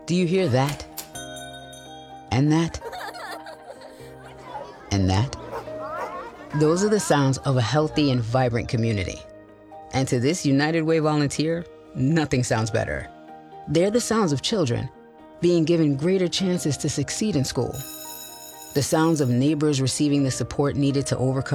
Do you hear that? And that? And that? Those are the sounds of a healthy and vibrant community. And to this United Way volunteer, nothing sounds better. They're the sounds of children being given greater chances to succeed in school. The sounds of neighbors receiving the support needed to overcome